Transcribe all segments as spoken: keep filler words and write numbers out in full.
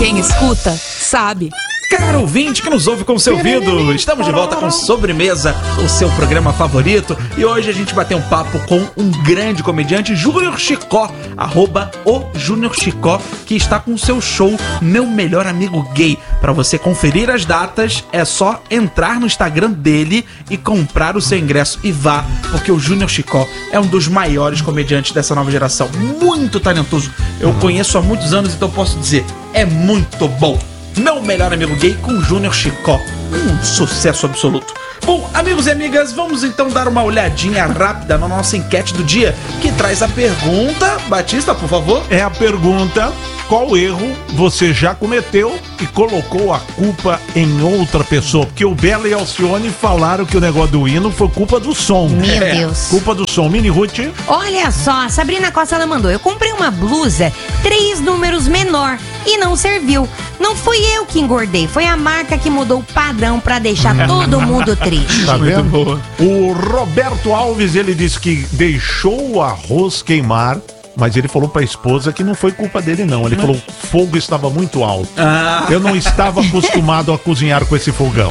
Quem escuta, sabe. Caro ouvinte que nos ouve com seu ouvido, estamos de volta com Sobremesa, o seu programa favorito. E hoje a gente vai ter um papo com um grande comediante, Júnior Chicó, arroba o Júnior Chicó, que está com o seu show Meu Melhor Amigo Gay. Para você conferir as datas, é só entrar no Instagram dele e comprar o seu ingresso. E vá, porque o Júnior Chicó é um dos maiores comediantes dessa nova geração. Muito talentoso. Eu conheço há muitos anos, então posso dizer, é muito bom. Meu Melhor Amigo Gay com Júnior Chicó. Um sucesso absoluto. Bom, amigos e amigas, vamos então dar uma olhadinha rápida na nossa enquete do dia, que traz a pergunta... Batista, por favor. É a pergunta: qual erro você já cometeu e colocou a culpa em outra pessoa? Porque o Bela e Alcione falaram que o negócio do hino foi culpa do som. Meu é, Deus. Culpa do som. Mini Ruth. Olha só, a Sabrina Costa ela mandou. Eu comprei uma blusa três números menor e não serviu. Não fui eu que engordei, foi a marca que mudou o padrão pra deixar todo mundo triste. Tá vendo? boa. O Roberto Alves, ele disse que deixou o arroz queimar, mas ele falou pra esposa que não foi culpa dele, não. Ele falou que o fogo estava muito alto. Ah. Eu não estava acostumado a cozinhar com esse fogão.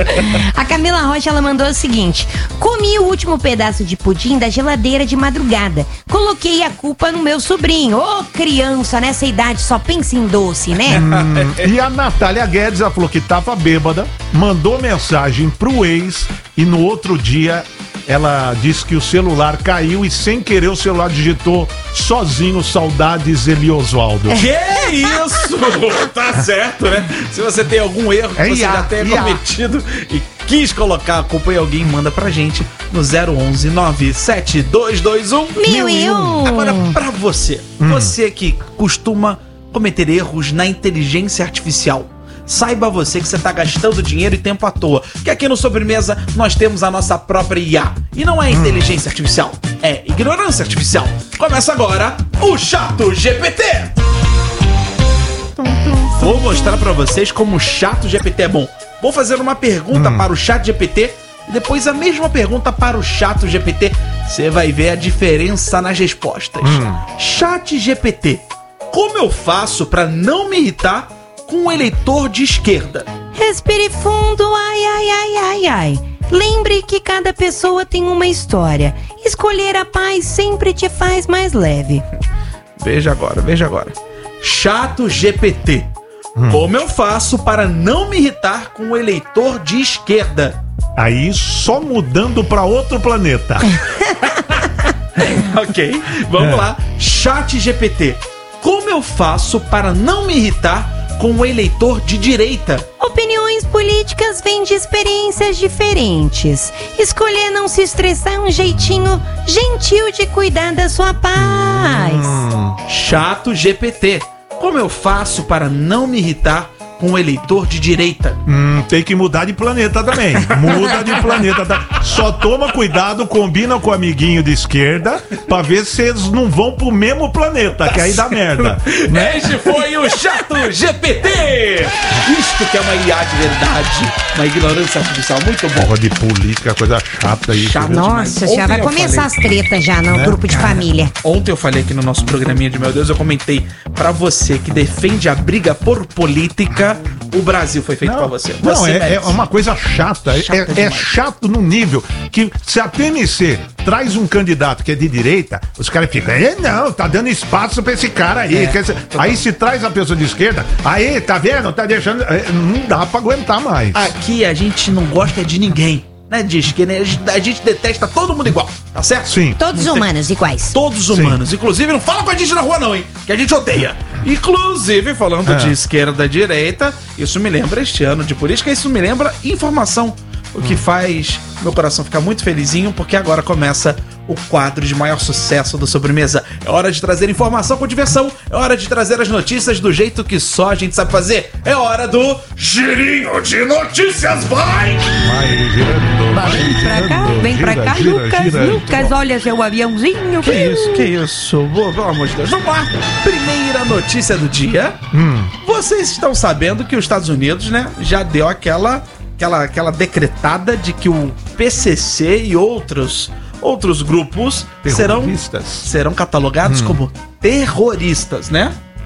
A Camila Rocha, ela mandou o seguinte: comi o último pedaço de pudim da geladeira de madrugada. Coloquei a culpa no meu sobrinho. Ô, oh, criança, nessa idade só pensa em doce, né? Hum, e a Natália Guedes, ela falou que tava bêbada, mandou mensagem pro ex e no outro dia ela disse que o celular caiu e sem querer o celular digitou sozinho saudades Eli Osvaldo. Que isso? Tá certo, né? Se você tem algum erro que É você ia, já tenha ia. cometido e quis colocar a culpa em alguém, manda pra gente no zero onze nove sete dois dois um Mil e um. Agora, pra você, Hum. você que costuma cometer erros na inteligência artificial, saiba você que você tá gastando dinheiro e tempo à toa. Que aqui no Sobremesa nós temos a nossa própria I A. E não é inteligência artificial, é ignorância artificial. Começa agora o Chato G P T. Vou mostrar pra vocês como o Chato G P T é bom. Vou fazer uma pergunta Hum. para o Chato G P T e depois a mesma pergunta para o Chato G P T. Você vai ver a diferença nas respostas. Hum. Chat G P T, como eu faço pra não me irritar com um eleitor de esquerda? Respire fundo, ai, ai, ai, ai, ai. Lembre que cada pessoa tem uma história. Escolher a paz sempre te faz mais leve. Veja agora, veja agora. Chato G P T, como eu faço para não me irritar com o eleitor de esquerda? Aí só mudando pra outro planeta. Ok, vamos É. lá. Chat G P T, como eu faço para não me irritar com o eleitor de direita? Opiniões políticas vêm de experiências diferentes. Escolher não se estressar é um jeitinho gentil de cuidar da sua paz. Hum. Chato G P T, como eu faço para não me irritar com o eleitor de direita? Hum, tem que mudar de planeta também. Muda de planeta. Tá? Só toma cuidado, combina com o amiguinho de esquerda pra ver se eles não vão pro mesmo planeta, que aí dá merda. Né? Este foi o Chato G P T. Isto que é uma I A de verdade, uma ignorância artificial muito bom. Porra de política, coisa chata isso. Chato. viu? Nossa, Ontem já vai eu começar falei. as tretas já no Né? grupo de família. Ontem eu falei aqui no nosso programinha de Meu Deus, eu comentei pra você que defende a briga por política, o Brasil foi feito pra você. Não, Você é, é merece. uma coisa chata. Chato é, é demais. chato no nível que se a P M C traz um candidato que é de direita, os caras ficam, é, não, tá dando espaço pra esse cara aí. É, Quer dizer, aí se traz a pessoa de esquerda, aí, tá vendo? Tá deixando. é, Não dá pra aguentar mais. Aqui a gente não gosta de ninguém, né? Diz que né? a gente- a gente detesta todo mundo igual, tá certo? Sim. Todos humanos iguais. Todos humanos. Inclusive, não fala com a gente na rua não, hein? Que a gente odeia. Inclusive, falando É. de esquerda e direita, isso me lembra este ano de política, isso me lembra informação. O que faz meu coração ficar muito felizinho, porque agora começa o quadro de maior sucesso do Sobremesa. É hora de trazer informação com diversão, é hora de trazer as notícias do jeito que só a gente sabe fazer. É hora do Girinho de Notícias, vai! Vai girando, vai Vem pra cá, girando, vem pra gira, cá, gira, Lucas, gira. Lucas, olha seu aviãozinho. Que isso, que isso? Boa, pelo amor de Deus. Vamos lá. Primeira notícia do dia. Hum. Vocês estão sabendo que os Estados Unidos, né, já deu aquela, aquela, aquela decretada de que o P C C e outros, outros grupos serão, Terroristas. serão catalogados como terroristas, né?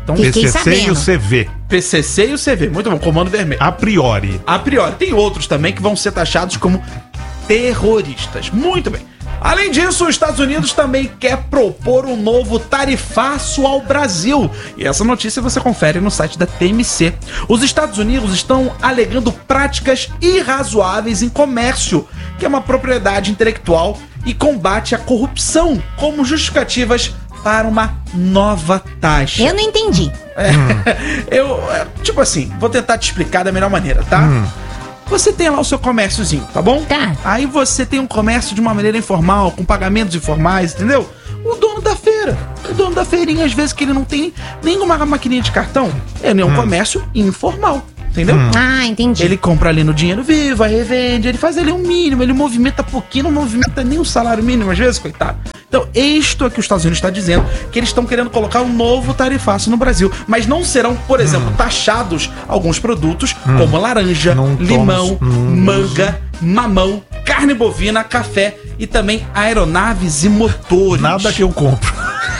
Então, Fiquei P C C e sabendo. o C V. P C C e o C V. Muito bom, comando vermelho. A priori. A priori. Tem outros também que vão ser taxados como terroristas. Muito bem. Além disso, os Estados Unidos também quer propor um novo tarifaço ao Brasil. E essa notícia você confere no site da T M C. Os Estados Unidos estão alegando práticas irrazoáveis em comércio, que é uma propriedade intelectual, e combate à corrupção como justificativas para uma nova taxa. Eu não entendi. É, eu, é, tipo assim, vou tentar te explicar da melhor maneira, tá? Hum. Você tem lá o seu comérciozinho, tá bom? Tá. Aí você tem um comércio de uma maneira informal, com pagamentos informais, entendeu? O dono da feira, o dono da feirinha, às vezes que ele não tem nenhuma maquininha de cartão, ele é um comércio informal, entendeu? Ah, entendi. Ele compra ali no dinheiro vivo, aí revende, ele faz ali um mínimo, ele movimenta pouquinho, não movimenta nem o salário mínimo às vezes, coitado. Então, isto é que os Estados Unidos está dizendo, que eles estão querendo colocar um novo tarifaço no Brasil, mas não serão, por exemplo, taxados alguns produtos como laranja, Não tomo- limão, não manga, mamão, carne bovina, café e também aeronaves e motores. Nada que eu compro.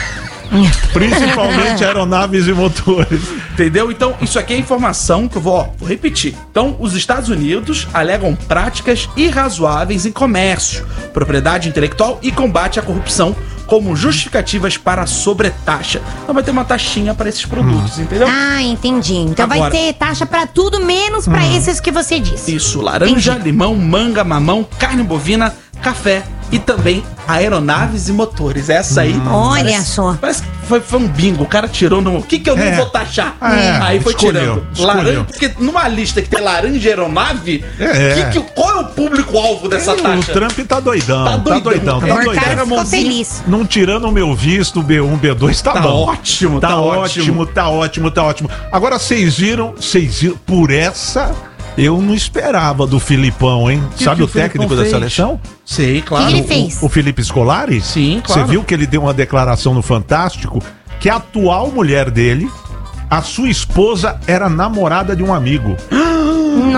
Principalmente aeronaves e motores. Entendeu? Então, isso aqui é informação que eu vou, ó, vou repetir. Então, os Estados Unidos alegam práticas irrazoáveis em comércio, propriedade intelectual e combate à corrupção como justificativas para a sobretaxa. Então vai ter uma taxinha para esses produtos, entendeu? Ah, entendi. Então Agora- vai ter taxa pra tudo, menos pra esses que você disse. Isso, laranja, Entendi. limão, manga, mamão, carne bovina, café e também aeronaves e motores. Essa aí. Olha parece- só. Parece que foi, foi um bingo. O cara tirou no. O que, que eu não É. vou taxar? É, Aí foi escolheu, tirando. escolheu. Laranja. Porque numa lista que tem laranja e aeronave, É. que que- qual é o público-alvo dessa O taxa? Trump tá doidão, Tá tá doidão. doidão, tá É. O doidão. cara ficou mãozinha. feliz. Não tirando o meu visto, B um, B dois, tá, Tá bom. ótimo, tá, tá ótimo, ótimo. tá ótimo, tá ótimo. Agora, vocês viram, vocês viram, por essa, eu não esperava do Filipão, hein? Que Sabe que o o Filipão técnico da fez? seleção? Sei, claro. Que que ele fez? O, o Felipe Scolari? Sim, claro. Você viu que ele deu uma declaração no Fantástico que a atual mulher dele, a sua esposa, era namorada de um amigo. Ô,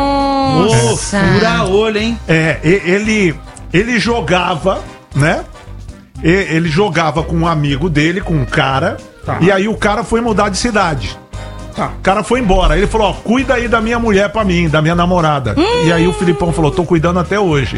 Nossa. fura olho, hein? É, e- ele, ele jogava, né? E- Ele jogava com um amigo dele, com um cara, Tá. e aí o cara foi mudar de cidade. Tá. O cara foi embora. Ele falou: ó, cuida aí da minha mulher pra mim, da minha namorada. E aí o Filipão falou: tô cuidando até hoje.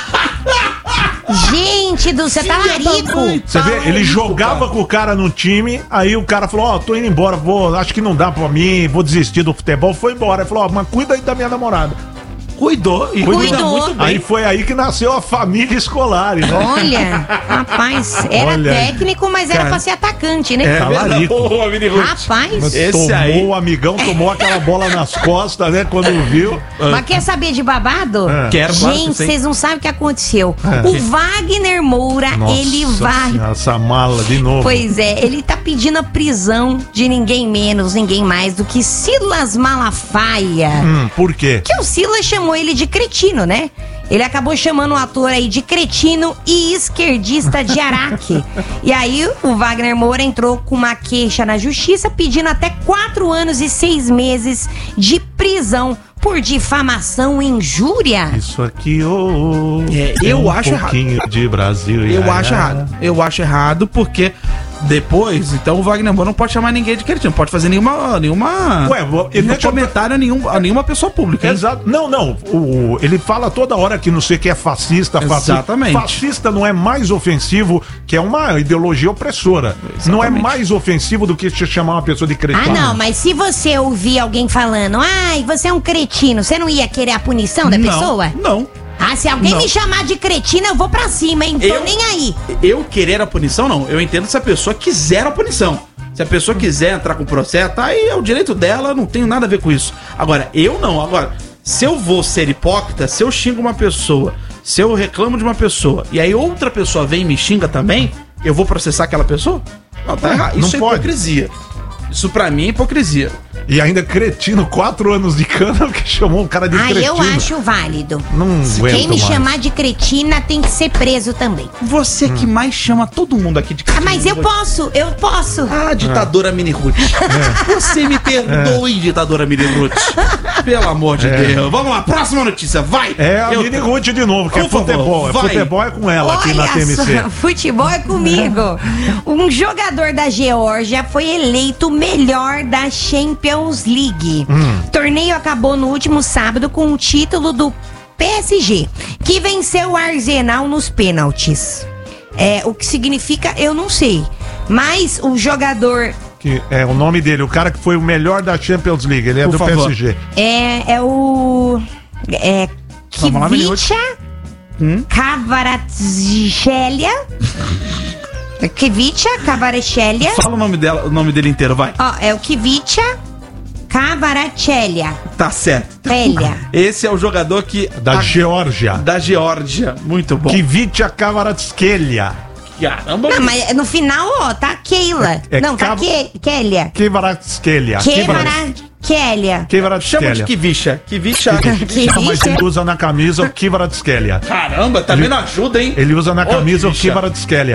Gente do céu, tá Filha da larico. mãe. Você Tá vê? Ele rico, jogava cara. com o cara no time, aí o cara falou: ó, tô indo embora, vou, acho que não dá pra mim, vou desistir do futebol. Foi embora. Ele falou: ó, mas cuida aí da minha namorada. Cuidou e Cuidou. cuida muito bem. Aí foi aí que nasceu a família escolar, né? Olha, rapaz, era Olha aí. técnico, mas era Cara. pra ser atacante, né? É, Tá larico. boa, Mini Ruth. Rapaz, Esse tomou, aí- o amigão tomou aquela bola nas costas, né? Quando viu. mas quer saber de babado? É. Quero, claro que Gente, sei. vocês não sabem o que aconteceu. É. O Wagner Moura, Nossa ele vai. Senhora, essa mala de novo. Pois é, ele tá pedindo a prisão de ninguém menos, ninguém mais do que Silas Malafaia. Hum, por quê? Que o Silas chamou ele de cretino, né? Ele acabou chamando o ator aí de cretino e esquerdista de Araque. E aí o Wagner Moura entrou com uma queixa na justiça pedindo até quatro anos e seis meses de prisão por difamação e injúria. Isso aqui, ô. ô, É, tem eu um acho errado. pouquinho de Brasil. Eu ia, acho ia. errado. Eu acho errado porque depois, então o Wagner Moura não pode chamar ninguém de cretino. Não pode fazer nenhuma. nenhuma Ué, vou- ele nenhum deixa eu- comentário a, nenhum, a nenhuma pessoa pública. hein? Exato. Não, não. O, ele fala toda hora que não sei o que é fascista, fascista. Exatamente. Fascista não é mais ofensivo, que é uma ideologia opressora. Não é Exatamente. mais ofensivo do que te chamar uma pessoa de Ah, cretino. não, mas se você ouvir alguém falando, ai, você é um cretino, você não ia querer a punição da Não, pessoa? Não. Ah, se alguém Não. me chamar de cretino, eu vou pra cima, hein? Tô Eu- nem aí. Eu querer a punição, não. Eu entendo se a pessoa quiser a punição. Se a pessoa quiser entrar com o processo, aí é o direito dela, não tenho nada a ver com isso. Agora, eu não. Agora, se eu vou ser hipócrita, se eu xingo uma pessoa, se eu reclamo de uma pessoa, e aí outra pessoa vem e me xinga também, eu vou processar aquela pessoa? Não, tá Não, errado. não Isso é pode. hipocrisia. Isso pra mim é hipocrisia. E ainda cretino, quatro anos de cana, que chamou um cara de Ah, cretino. eu acho válido. Não aguento Quem me mais. chamar de cretina tem que ser preso também. Você que mais chama todo mundo aqui de Ah, mas eu posso, eu posso. Ah, ditadora Mini Ruth. Você me perdoe, ditadora Mini Ruth. Pelo amor de É. Deus. Vamos lá, próxima notícia, vai. É a Eu- Mini Ruth de novo, que é Por favor, futebol. É vai. futebol é com ela aqui na T M C. só, futebol é comigo. Um jogador da Geórgia foi eleito o melhor da Champions League. Hum. O torneio acabou no último sábado com o título do P S G, que venceu o Arsenal nos pênaltis. É, o que significa, eu não sei. Mas o jogador Que é o nome dele, o cara que foi o melhor da Champions League. Ele é Por do favor. P S G. é, é o. É. Vamos lá, Mini Ruth. Kvicha Hum? Kvaratskhelia. Kvicha Kvaratskhelia. Fala o nome dela, o nome dele inteiro, vai. Ó, é o Kvicha Kvaratskhelia. Tá certo. Velha. Esse é o jogador que Da a- Geórgia. da Geórgia. Muito bom. Kvicha Kvaratskhelia. Caramba. Não, mas no final, ó, tá Keila. É Não, tá Kav- Ke- Kélia. Kvaratskhelia. Kvaratskhelia. Chama de Kvaratskhelia. Kivicha. Kivicha. Não, mas ele usa na camisa o Kvaratskhelia. Caramba, também não ajuda, hein? Ele usa na Ô, camisa o Kivicha. Kvaratskhelia.